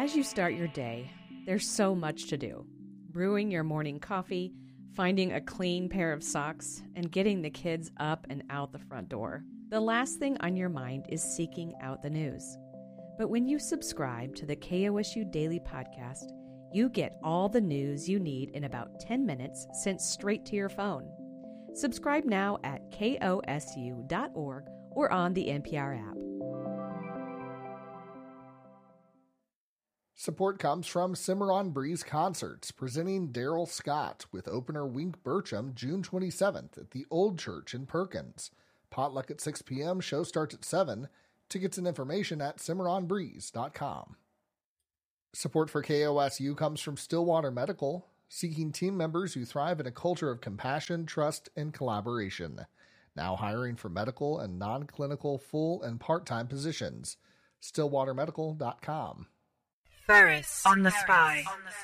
As you start your day, there's so much to do. Brewing your morning coffee, finding a clean pair of socks, and getting the kids up and out the front door. The last thing on your mind is seeking out the news. But when you subscribe to the KOSU Daily Podcast, you get all the news you need in about 10 minutes sent straight to your phone. Subscribe now at kosu.org or on the NPR app. Support comes from Cimarron Breeze Concerts, presenting Daryl Scott with opener Wink Burcham June 27th at the Old Church in Perkins. Potluck at 6 p.m., show starts at 7. Tickets and information at cimarronbreeze.com. Support for KOSU comes from Stillwater Medical, seeking team members who thrive in a culture of compassion, trust, and collaboration. Now hiring for medical and non-clinical full and part-time positions. stillwatermedical.com. Ferris on the Spy.